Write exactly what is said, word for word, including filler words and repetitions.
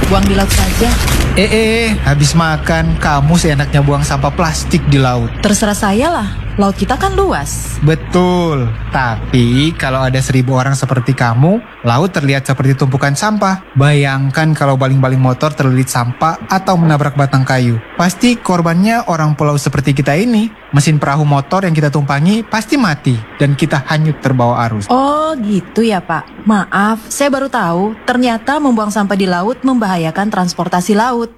buang di laut saja. Eh, eh, habis makan, kamu seenaknya buang sampah plastik di laut. Terserah saya lah, laut kita kan luas. Betul, tapi kalau ada seribu orang seperti kamu, laut terlihat seperti tumpukan sampah. Bayangkan kalau baling-baling motor terlilit sampah atau menabrak batang kayu. Pasti korbannya orang pulau seperti kita ini. Mesin perahu motor yang kita tumpangi pasti mati dan kita hanyut terbawa arus. Oh gitu ya Pak. Maaf, saya baru tahu ternyata membuang sampah di laut membahayakan transportasi laut.